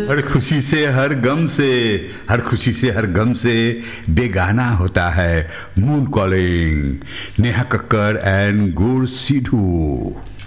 हर खुशी से हर गम से, हर खुशी से हर गम से बेगाना होता है moon calling, Neha Kakkar and गुड़ सिद्धू।